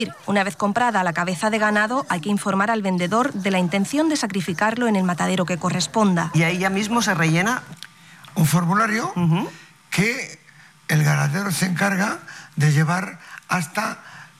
Una vez comprada la cabeza de ganado, hay que informar al vendedor de la intención de sacrificarlo en el matadero que corresponda. Y ahí ya mismo se rellena un formulario que el ganadero se encarga de llevar hasta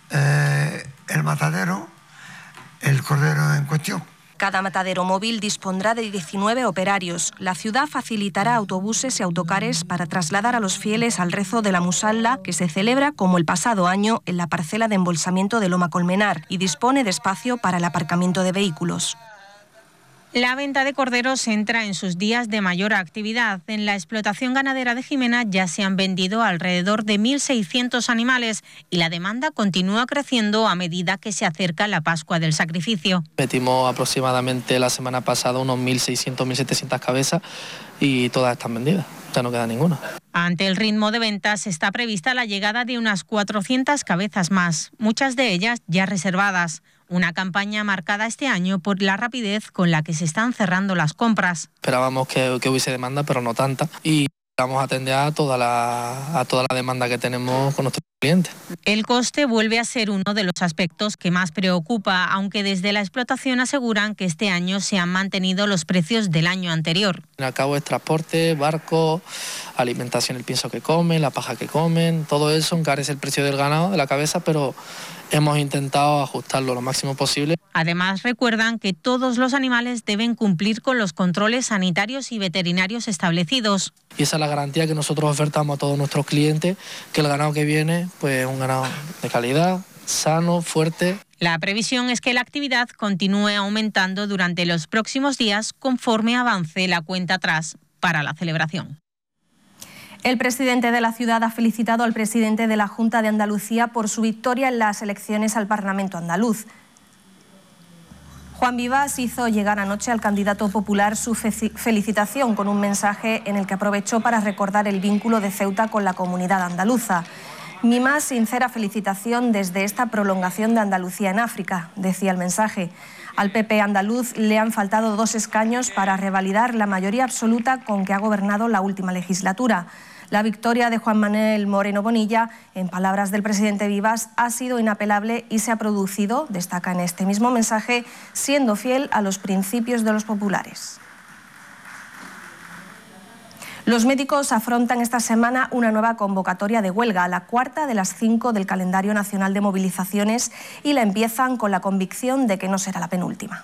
el matadero el cordero en cuestión. Cada matadero móvil dispondrá de 19 operarios. La ciudad facilitará autobuses y autocares para trasladar a los fieles al rezo de la Musalla, que se celebra como el pasado año en la parcela de embolsamiento de Loma Colmenar, y dispone de espacio para el aparcamiento de vehículos. La venta de corderos entra en sus días de mayor actividad. En la explotación ganadera de Jimena ya se han vendido alrededor de 1.600 animales y la demanda continúa creciendo a medida que se acerca la Pascua del Sacrificio. Metimos aproximadamente la semana pasada unos 1.600, 1.700 cabezas y todas están vendidas, ya no queda ninguna. Ante el ritmo de ventas está prevista la llegada de unas 400 cabezas más, muchas de ellas ya reservadas. Una campaña marcada este año por la rapidez con la que se están cerrando las compras. Esperábamos que hubiese demanda, pero no tanta. Y vamos a atender a toda la demanda que tenemos con nuestros clientes. El coste vuelve a ser uno de los aspectos que más preocupa, aunque desde la explotación aseguran que este año se han mantenido los precios del año anterior. Al cabo es transporte, barco, alimentación, el pienso que comen, la paja que comen, todo eso encarece el precio del ganado, de la cabeza, pero hemos intentado ajustarlo lo máximo posible. Además, recuerdan que todos los animales deben cumplir con los controles sanitarios y veterinarios establecidos. Y esa es la garantía que nosotros ofertamos a todos nuestros clientes, que el ganado que viene pues es un ganado de calidad, sano, fuerte. La previsión es que la actividad continúe aumentando durante los próximos días conforme avance la cuenta atrás para la celebración. El presidente de la ciudad ha felicitado al presidente de la Junta de Andalucía por su victoria en las elecciones al Parlamento andaluz. Juan Vivas hizo llegar anoche al candidato popular su felicitación con un mensaje en el que aprovechó para recordar el vínculo de Ceuta con la comunidad andaluza. Mi más sincera felicitación desde esta prolongación de Andalucía en África, decía el mensaje. Al PP andaluz le han faltado 2 escaños para revalidar la mayoría absoluta con que ha gobernado la última legislatura. La victoria de Juan Manuel Moreno Bonilla, en palabras del presidente Vivas, ha sido inapelable y se ha producido, destaca en este mismo mensaje, siendo fiel a los principios de los populares. Los médicos afrontan esta semana una nueva convocatoria de huelga, la 4ª de las 5 del calendario nacional de movilizaciones, y la empiezan con la convicción de que no será la penúltima.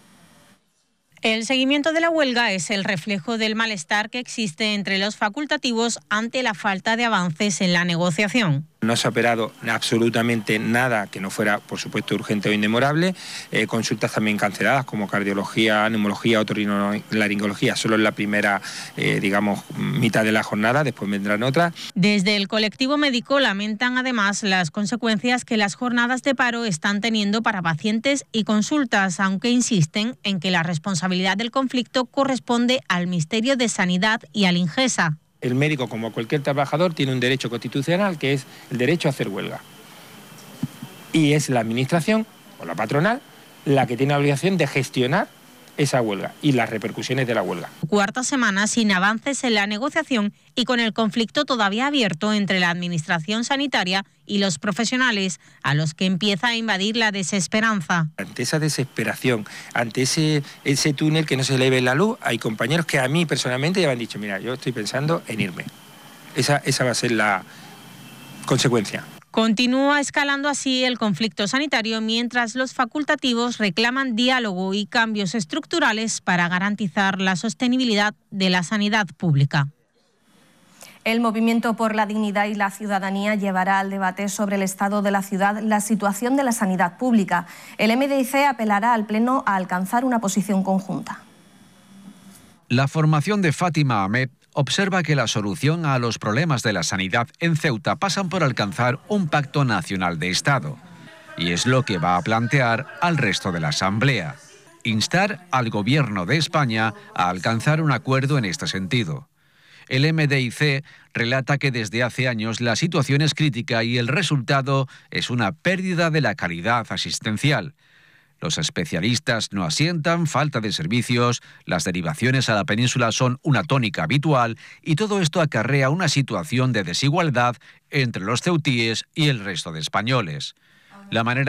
El seguimiento de la huelga es el reflejo del malestar que existe entre los facultativos ante la falta de avances en la negociación. No se ha operado absolutamente nada que no fuera, por supuesto, urgente o indemorable. Consultas también canceladas, como cardiología, neumología, otorrinolaringología, solo en la primera, mitad de la jornada, después vendrán otras. Desde el colectivo médico lamentan además las consecuencias que las jornadas de paro están teniendo para pacientes y consultas, aunque insisten en que la responsabilidad del conflicto corresponde al Ministerio de Sanidad y al Ingesa. El médico, como cualquier trabajador, tiene un derecho constitucional que es el derecho a hacer huelga. Y es la administración o la patronal la que tiene la obligación de gestionar esa huelga y las repercusiones de la huelga. 4ª semana sin avances en la negociación y con el conflicto todavía abierto entre la administración sanitaria y los profesionales, a los que empieza a invadir la desesperanza. Ante esa desesperación, ante ese túnel que no se le ve la luz, hay compañeros que a mí personalmente ya me han dicho, mira, yo estoy pensando en irme. Esa va a ser la consecuencia. Continúa escalando así el conflicto sanitario mientras los facultativos reclaman diálogo y cambios estructurales para garantizar la sostenibilidad de la sanidad pública. El Movimiento por la Dignidad y la Ciudadanía llevará al debate sobre el estado de la ciudad la situación de la sanidad pública. El MDIC apelará al Pleno a alcanzar una posición conjunta. La formación de Fátima Ahmed observa que la solución a los problemas de la sanidad en Ceuta pasan por alcanzar un pacto nacional de Estado. Y es lo que va a plantear al resto de la Asamblea. Instar al Gobierno de España a alcanzar un acuerdo en este sentido. El MDIC relata que desde hace años la situación es crítica y el resultado es una pérdida de la calidad asistencial. Los especialistas no asientan, falta de servicios, las derivaciones a la península son una tónica habitual y todo esto acarrea una situación de desigualdad entre los ceutíes y el resto de españoles. La manera